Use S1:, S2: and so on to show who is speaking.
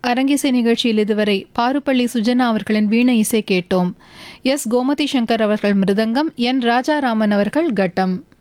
S1: அரங்கிசை நிகழ்ச்சியில் இதுவரை பாருப்பள்ளி சுஜனா அவர்களின் வீணை இசை கேட்டோம். எஸ் கோமதி சங்கர் அவர்கள் மிருதங்கம், என் ராஜாராமன் அவர்கள் கட்டம்.